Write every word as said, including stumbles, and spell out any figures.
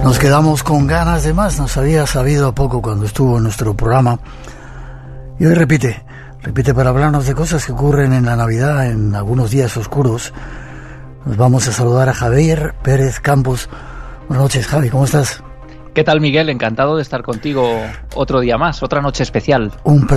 Nos quedamos con ganas de más, nos había sabido a poco cuando estuvo en nuestro programa. Y hoy repite, repite para hablarnos de cosas que ocurren en la Navidad, en algunos días oscuros. Nos vamos a saludar a Javier Pérez Campos. Buenas noches, Javi, ¿cómo estás? ¿Qué tal, Miguel? Encantado de estar contigo otro día más, otra noche especial. Un